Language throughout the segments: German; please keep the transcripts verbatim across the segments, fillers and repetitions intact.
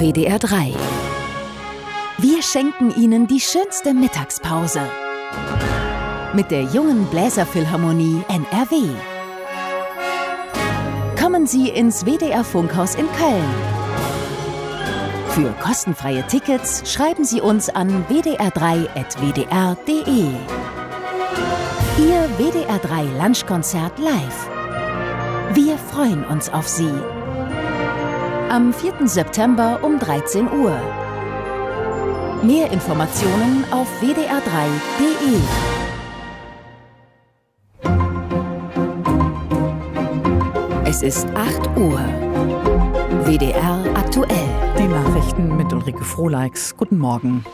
W D R drei. Wir schenken Ihnen die schönste Mittagspause mit der jungen Bläserphilharmonie N R W. Kommen Sie ins W D R Funkhaus in Köln. Für kostenfreie Tickets schreiben Sie uns an w d r drei at w d r punkt d e. Ihr W D R drei Lunchkonzert live. Wir freuen uns auf Sie. Am vierten September um dreizehn Uhr. Mehr Informationen auf w d r drei punkt d e. Es ist acht Uhr. W D R aktuell. Die Nachrichten mit Ulrike Frohleix. Guten Morgen.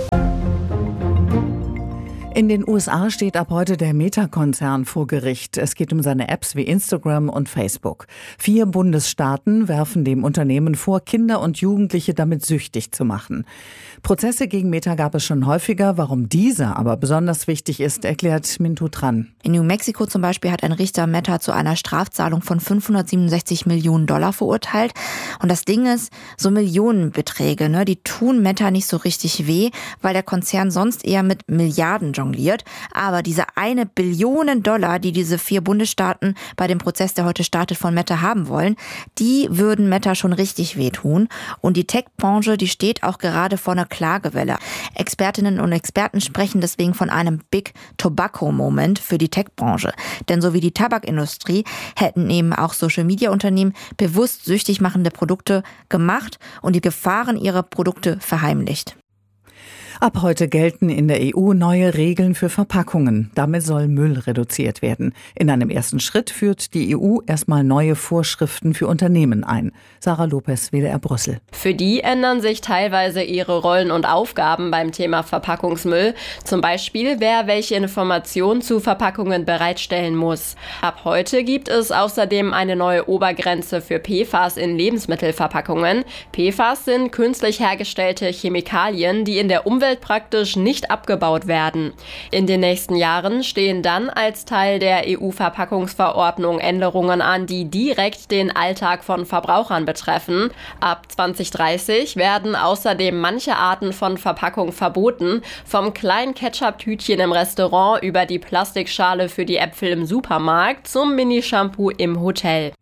In den U S A steht ab heute der Meta-Konzern vor Gericht. Es geht um seine Apps wie Instagram und Facebook. Vier Bundesstaaten werfen dem Unternehmen vor, Kinder und Jugendliche damit süchtig zu machen. Prozesse gegen Meta gab es schon häufiger. Warum dieser aber besonders wichtig ist, erklärt Mintu Tran. In New Mexico zum Beispiel hat ein Richter Meta zu einer Strafzahlung von fünfhundertsiebenundsechzig Millionen Dollar verurteilt. Und das Ding ist, so Millionenbeträge, ne, die tun Meta nicht so richtig weh, weil der Konzern sonst eher mit Milliarden jongliert. Aber diese eine Billion Dollar, die diese vier Bundesstaaten bei dem Prozess, der heute startet, von Meta haben wollen, die würden Meta schon richtig wehtun. Und die Tech-Branche, die steht auch gerade vor einer Klagewelle. Expertinnen und Experten sprechen deswegen von einem Big Tobacco-Moment für die Tech-Branche. Denn so wie die Tabakindustrie hätten eben auch Social-Media-Unternehmen bewusst süchtig machende Produkte gemacht und die Gefahren ihrer Produkte verheimlicht. Ab heute gelten in der E U neue Regeln für Verpackungen. Damit soll Müll reduziert werden. In einem ersten Schritt führt die E U erstmal neue Vorschriften für Unternehmen ein. Sarah Lopez, W D R Brüssel. Für die ändern sich teilweise ihre Rollen und Aufgaben beim Thema Verpackungsmüll. Zum Beispiel, wer welche Informationen zu Verpackungen bereitstellen muss. Ab heute gibt es außerdem eine neue Obergrenze für P F A S in Lebensmittelverpackungen. P F A S sind künstlich hergestellte Chemikalien, die in der Umwelt praktisch nicht abgebaut werden. In den nächsten Jahren stehen dann als Teil der E U-Verpackungsverordnung Änderungen an, die direkt den Alltag von Verbrauchern betreffen. Ab zwanzig dreißig werden außerdem manche Arten von Verpackung verboten, vom kleinen Ketchup-Tütchen im Restaurant über die Plastikschale für die Äpfel im Supermarkt zum Mini-Shampoo im Hotel.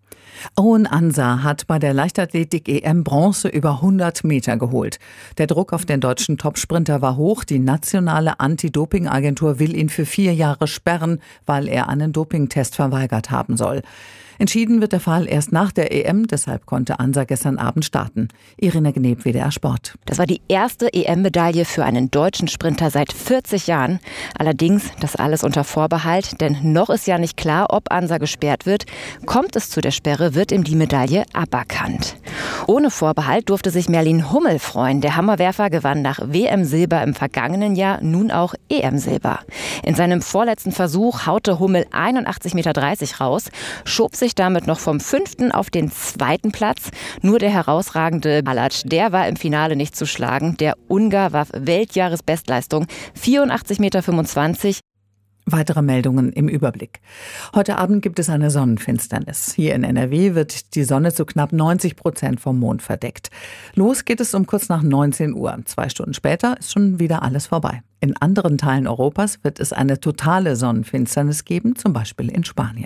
Owen Ansa hat bei der Leichtathletik-E M Bronze über hundert Meter geholt. Der Druck auf den deutschen Topsprinter war hoch. Die nationale Anti-Doping-Agentur will ihn für vier Jahre sperren, weil er einen Dopingtest verweigert haben soll. Entschieden wird der Fall erst nach der E M, deshalb konnte Ansa gestern Abend starten. Irina Gneb, W D R Sport. Das war die erste E M-Medaille für einen deutschen Sprinter seit vierzig Jahren. Allerdings das alles unter Vorbehalt, denn noch ist ja nicht klar, ob Ansa gesperrt wird. Kommt es zu der Sperre, wird ihm die Medaille aberkannt. Ohne Vorbehalt durfte sich Merlin Hummel freuen. Der Hammerwerfer gewann nach W M-Silber im vergangenen Jahr nun auch E M-Silber. In seinem vorletzten Versuch haute Hummel einundachtzig Meter dreißig raus, schob sich damit noch vom fünften auf den zweiten Platz. Nur der herausragende Balac, der war im Finale nicht zu schlagen. Der Ungar warf Weltjahresbestleistung vierundachtzig Meter fünfundzwanzig. Weitere Meldungen im Überblick. Heute Abend gibt es eine Sonnenfinsternis. Hier in N R W wird die Sonne zu knapp neunzig Prozent vom Mond verdeckt. Los geht es um kurz nach neunzehn Uhr. Zwei Stunden später ist schon wieder alles vorbei. In anderen Teilen Europas wird es eine totale Sonnenfinsternis geben, zum Beispiel in Spanien.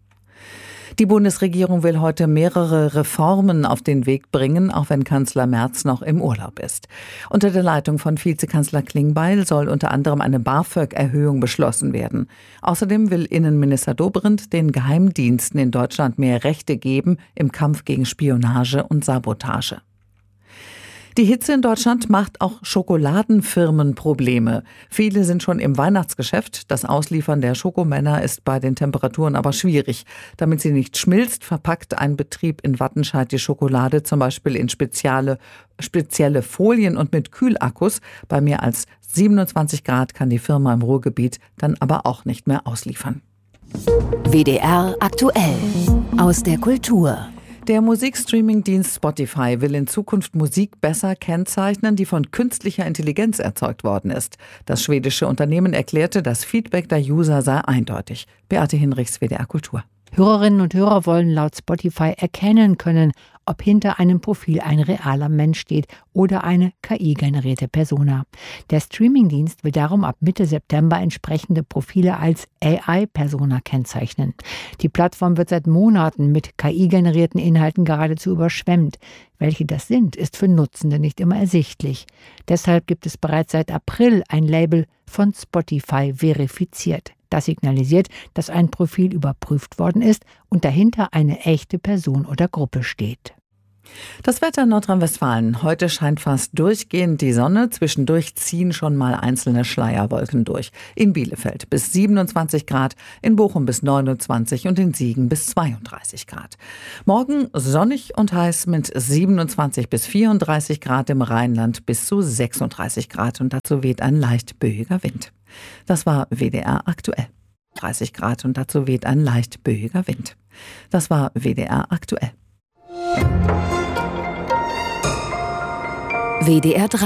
Die Bundesregierung will heute mehrere Reformen auf den Weg bringen, auch wenn Kanzler Merz noch im Urlaub ist. Unter der Leitung von Vizekanzler Klingbeil soll unter anderem eine BAföG-Erhöhung beschlossen werden. Außerdem will Innenminister Dobrindt den Geheimdiensten in Deutschland mehr Rechte geben im Kampf gegen Spionage und Sabotage. Die Hitze in Deutschland macht auch Schokoladenfirmen Probleme. Viele sind schon im Weihnachtsgeschäft. Das Ausliefern der Schokomänner ist bei den Temperaturen aber schwierig. Damit sie nicht schmilzt, verpackt ein Betrieb in Wattenscheid die Schokolade zum Beispiel in spezielle, spezielle Folien und mit Kühlakkus. Bei mehr als siebenundzwanzig Grad kann die Firma im Ruhrgebiet dann aber auch nicht mehr ausliefern. W D R aktuell aus der Kultur. Der Musikstreaming-Dienst Spotify will in Zukunft Musik besser kennzeichnen, die von künstlicher Intelligenz erzeugt worden ist. Das schwedische Unternehmen erklärte, das Feedback der User sei eindeutig. Beate Hinrichs, W D R Kultur. Hörerinnen und Hörer wollen laut Spotify erkennen können, ob hinter einem Profil ein realer Mensch steht oder eine K I-generierte Persona. Der Streamingdienst will darum ab Mitte September entsprechende Profile als A I-Persona kennzeichnen. Die Plattform wird seit Monaten mit K I-generierten Inhalten geradezu überschwemmt. Welche das sind, ist für Nutzende nicht immer ersichtlich. Deshalb gibt es bereits seit April ein Label von Spotify verifiziert. Das signalisiert, dass ein Profil überprüft worden ist und dahinter eine echte Person oder Gruppe steht. Das Wetter in Nordrhein-Westfalen. Heute scheint fast durchgehend die Sonne. Zwischendurch ziehen schon mal einzelne Schleierwolken durch. In Bielefeld bis siebenundzwanzig Grad, in Bochum bis neunundzwanzig und in Siegen bis zweiunddreißig Grad. Morgen sonnig und heiß mit siebenundzwanzig bis vierunddreißig Grad, im Rheinland bis zu sechsunddreißig Grad und dazu weht ein leicht böiger Wind. Das war W D R aktuell. dreißig Grad und dazu weht ein leicht böiger Wind. Das war W D R aktuell. W D R drei